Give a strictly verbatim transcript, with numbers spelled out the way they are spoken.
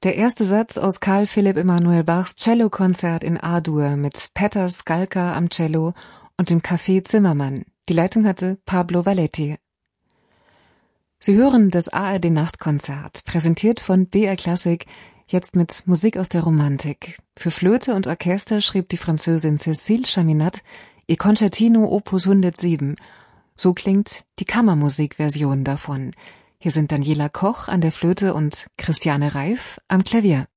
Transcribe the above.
Der erste Satz aus Karl Philipp Emanuel Bachs Cellokonzert in A-Dur mit Petar Skalka am Cello und dem Café Zimmermann. Die Leitung hatte Pablo Valetti. Sie hören das A R D-Nachtkonzert, präsentiert von B R Klassik, jetzt mit Musik aus der Romantik. Für Flöte und Orchester schrieb die Französin Cécile Chaminade ihr Concertino Opus hundertsieben. So klingt die Kammermusikversion davon. Hier sind Daniela Koch an der Flöte und Christiane Reif am Klavier.